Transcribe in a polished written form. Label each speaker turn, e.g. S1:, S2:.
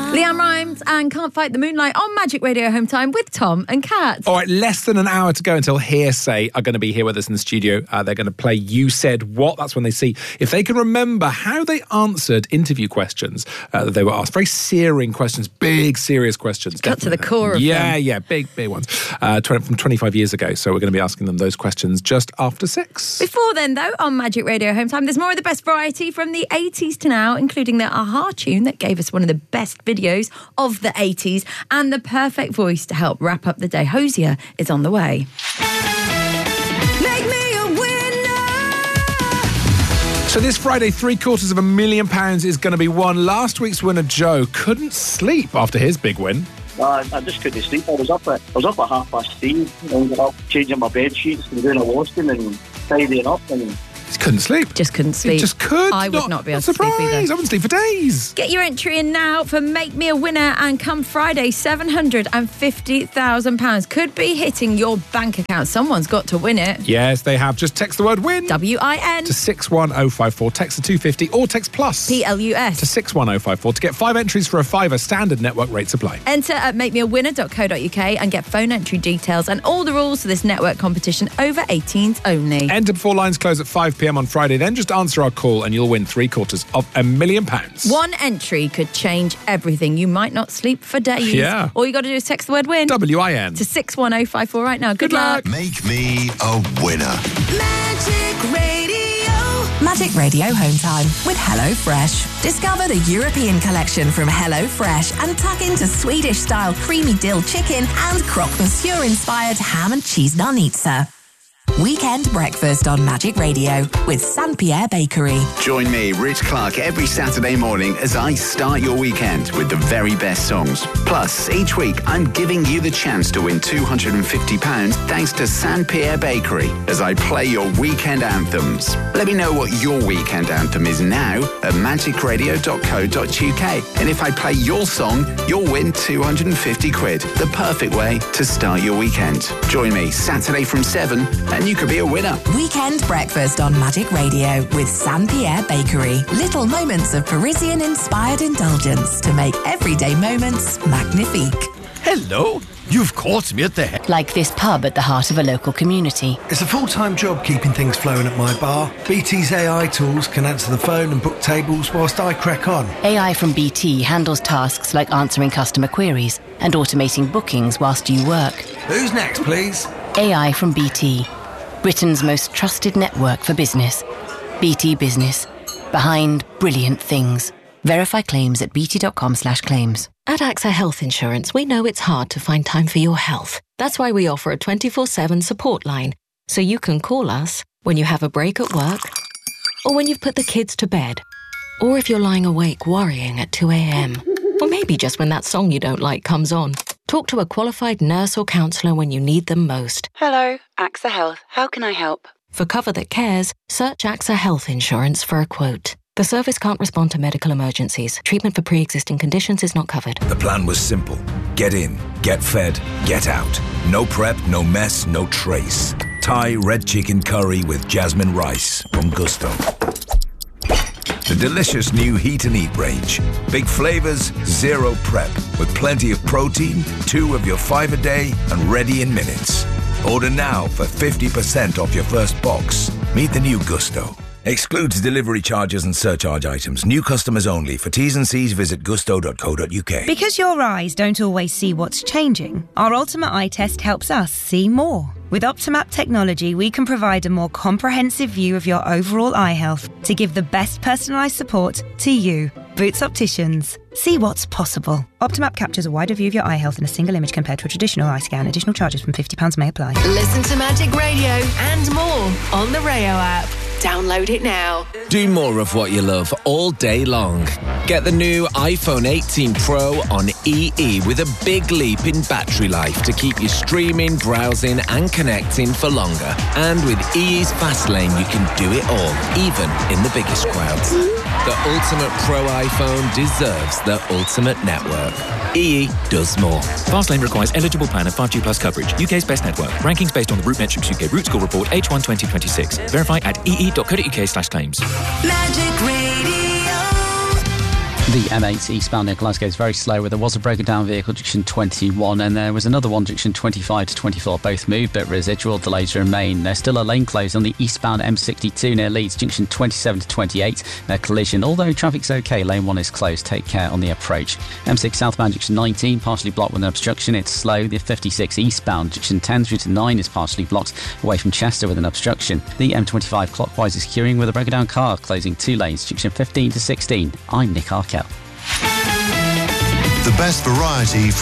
S1: Leanne Rimes and Can't Fight the Moonlight on Magic Radio Home Time with Tom and Kat.
S2: All right, less than an hour to go until Hearsay are going to be here with us in the studio. They're going to play You Said What. That's when they see if they can remember how they answered interview questions that they were asked. Very searing questions, big, serious questions.
S1: Cut to the core of them.
S2: Yeah, big ones. From 25 years ago. So we're going to be asking them those questions just after 6.
S1: Before then, though, on Magic Radio Home Time, there's more of the best variety from the 80s to now, including the Aha tune that gave us one of the best videos of the 80s and the perfect voice to help wrap up the day. Hosier is on the way. Make me a winner!
S2: So this Friday, £750,000 is going to be won. Last week's winner, Joe, couldn't sleep after his big win.
S3: I just couldn't sleep. I was up at 3:30, ended up changing my bed sheets and doing a washing and tidying up, and
S2: he couldn't sleep.
S1: Just couldn't sleep.
S2: He just could.
S1: I would not be able to sleep either.
S2: I wouldn't sleep for days.
S1: Get your entry in now for Make Me a Winner, and come Friday, £750,000 could be hitting your bank account. Someone's got to win it.
S2: Yes, they have. Just text the word WIN.
S1: WIN.
S2: To 61054. Text to 250 or text plus.
S1: PLUS.
S2: To 61054 to get 5 entries for a £5. Standard network rates apply.
S1: Enter at makemeawinner.co.uk and get phone entry details and all the rules for this network competition. Over 18s only.
S2: Enter before lines close at 5 p.m. on Friday. Then just answer our call and you'll win £750,000.
S1: One entry could change everything. You might not sleep for days.
S2: Yeah.
S1: All you got to do is text the word WIN.
S2: WIN.
S1: To 61054 right now. Good luck.
S4: Make me a winner.
S5: Magic Radio Home Time with HelloFresh. Discover the European collection from HelloFresh and tuck into Swedish-style creamy dill chicken and croque monsieur-inspired ham and cheese nanitsa. Weekend breakfast on Magic Radio with St. Pierre Bakery.
S6: Join me, Rich Clark, every Saturday morning as I start your weekend with the very best songs. Plus, each week, I'm giving you the chance to win £250 thanks to St. Pierre Bakery as I play your weekend anthems. Let me know what your weekend anthem is now at magicradio.co.uk. And if I play your song, you'll win £250. The perfect way to start your weekend. Join me Saturday from 7 and you could be a winner.
S5: Weekend breakfast on Magic Radio with St. Pierre Bakery. Little moments of Parisian-inspired indulgence to make everyday moments magnifique.
S7: Hello. You've caught me at the head.
S8: Like this pub at the heart of a local community.
S9: It's a full-time job keeping things flowing at my bar. BT's AI tools can answer the phone and book tables whilst I crack on.
S8: AI from BT handles tasks like answering customer queries and automating bookings whilst you work.
S9: Who's next, please?
S8: AI from BT. Britain's most trusted network for business. BT Business. Behind brilliant things. Verify claims at bt.com/claims.
S10: At AXA Health Insurance, we know it's hard to find time for your health. That's why we offer a 24/7 support line, so you can call us when you have a break at work, or when you've put the kids to bed, or if you're lying awake worrying at 2 a.m, or maybe just when that song you don't like comes on. Talk to a qualified nurse or counsellor when you need them most.
S11: Hello, AXA Health. How can I help?
S10: For cover that cares, search AXA Health Insurance for a quote. The service can't respond to medical emergencies. Treatment for pre-existing conditions is not covered.
S12: The plan was simple. Get in, get fed, get out. No prep, no mess, no trace. Thai red chicken curry with jasmine rice from Gusto. The delicious new Heat and Eat range. Big flavors, zero prep, with plenty of protein, 2 of your 5 a day, and ready in minutes. Order now for 50% off your first box. Meet the new Gusto. Excludes delivery charges and surcharge items. New customers only. For T's and C's, visit gusto.co.uk.
S13: Because your eyes don't always see what's changing, our Ultimate Eye Test helps us see more. With Optimap technology, we can provide a more comprehensive view of your overall eye health to give the best personalised support to you. Boots Opticians. See what's possible. Optimap captures a wider view of your eye health in a single image compared to a traditional eye scan. Additional charges from £50 may apply.
S5: Listen to Magic Radio and more on the Rayo app. Download it now.
S14: Do more of what you love all day long. Get the new iPhone 18 Pro on EE with a big leap in battery life to keep you streaming, browsing and connecting for longer. And with EE's Fast Lane, you can do it all, even in the biggest crowds. The ultimate Pro iPhone deserves the ultimate network. EE does more.
S15: Fastlane requires eligible plan of 5G plus coverage. UK's best network. Rankings based on the RootMetrics UK Root Score Report H1 2026. Verify at ee.co.uk/claims.
S5: Magic Radio.
S16: The M8 eastbound near Glasgow is very slow, where there was a broken down vehicle junction 21 and there was another one junction 25 to 24. Both moved, but residual delays remain. There's still a lane closed on the eastbound M62 near Leeds junction 27 to 28. A collision, although traffic's okay, lane 1 is closed. Take care on the approach. M6 southbound junction 19 partially blocked with an obstruction. It's slow. The 56 eastbound junction 10 through to 9 is partially blocked away from Chester with an obstruction. The M25 clockwise is queuing with a broken down car closing 2 lanes junction 15 to 16. I'm Nick Arkell.
S4: The best variety